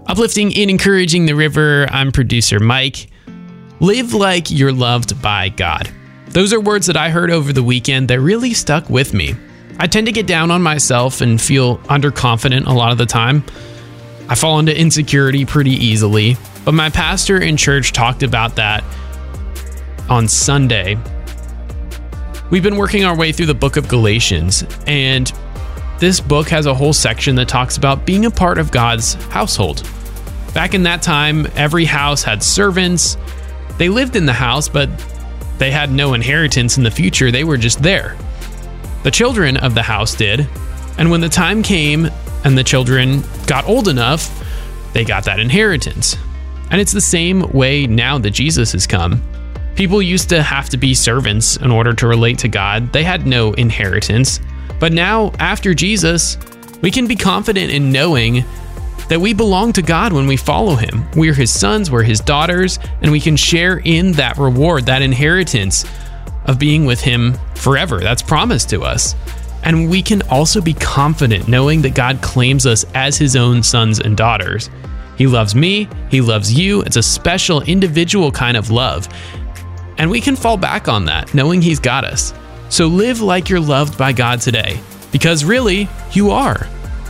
Uplifting and encouraging the river, I'm producer Mike. Live like you're loved by God. Those are words that I heard over the weekend that really stuck with me. I tend to get down on myself and feel underconfident a lot of the time. I fall into insecurity pretty easily, but my pastor in church talked about that on Sunday. We've been working our way through the book of Galatians, and this book has a whole section that talks about being a part of God's household. Back in that time, every house had servants. They lived in the house, but they had no inheritance in the future. They were just there. The children of the house did, and when the time came and the children got old enough, they got that inheritance. And it's the same way now that Jesus has come. People used to have to be servants in order to relate to God. They had no inheritance. But now, after Jesus, we can be confident in knowing that we belong to God when we follow him. We're his sons, we're his daughters, and we can share in that reward, that inheritance of being with him forever. That's promised to us. And we can also be confident knowing that God claims us as his own sons and daughters. He loves me, he loves you. It's a special individual kind of love. And we can fall back on that, knowing he's got us. So live like you're loved by God today, because really, you are.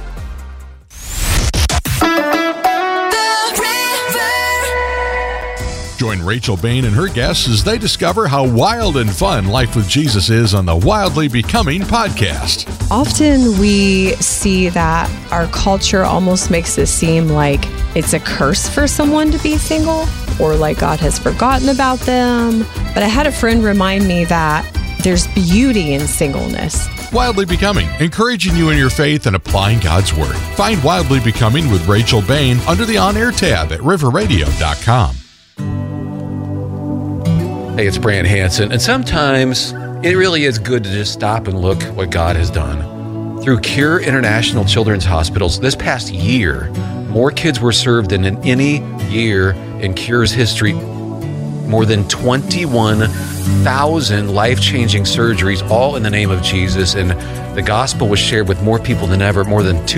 Join Rachel Bain and her guests as they discover how wild and fun life with Jesus is on the Wildly Becoming podcast. Often we see that our culture almost makes it seem like it's a curse for someone to be single, or like God has forgotten about them. But I had a friend remind me that there's beauty in singleness. Wildly Becoming, encouraging you in your faith and applying God's Word. Find Wildly Becoming with Rachel Bain under the On-Air tab at riverradio.com. Hey, it's Brant Hansen, and sometimes it really is good to just stop and look what God has done. Through Cure International Children's Hospitals, this past year, more kids were served than in any year in Cure's history. More than 21,000 life-changing surgeries, all in the name of Jesus, and the gospel was shared with more people than ever, more than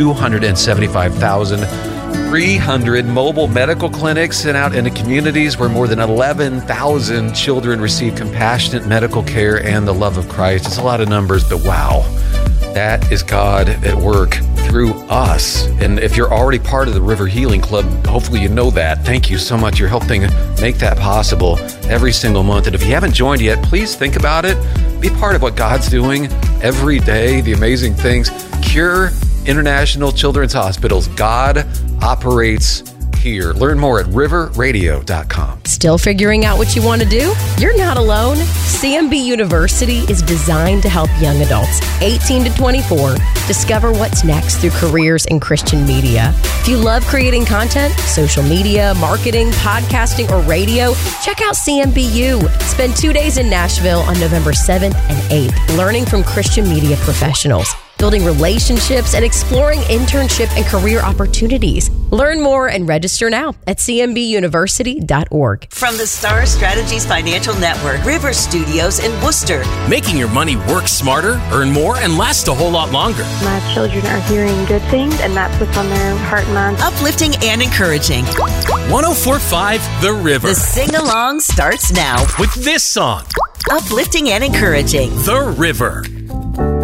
275,300 mobile medical clinics sent out into communities where more than 11,000 children receive compassionate medical care and the love of Christ. It's a lot of numbers, but wow, that is God at work through us. And if you're already part of the River Healing Club, hopefully you know that. Thank you so much. You're helping make that possible every single month. And if you haven't joined yet, please think about it. Be part of what God's doing every day, the amazing things. Cure International Children's Hospitals. God operates here. Learn more at riverradio.com. Still figuring out what you want to do? You're not alone. CMB University is designed to help young adults 18 to 24 discover what's next through careers in Christian media. If you love creating content, social media, marketing, podcasting, or radio, check out CMBU. Spend 2 days in Nashville on November 7th and 8th, learning from Christian media professionals, building relationships, and exploring internship and career opportunities. Learn more and register now at cmbuniversity.org. From the Star Strategies Financial Network, River Studios in Worcester. Making your money work smarter, earn more, and last a whole lot longer. My children are hearing good things, and that's what's on their heart and mind. Uplifting and encouraging. 104.5 The River. The sing-along starts now with this song. Uplifting and encouraging. The River.